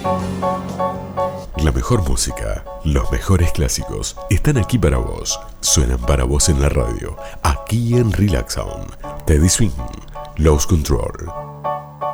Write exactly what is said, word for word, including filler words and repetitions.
La mejor música, los mejores clásicos están aquí para vos. Suenan para vos en la radio, aquí en Relax Sound. Teddy Swing, Lost Control.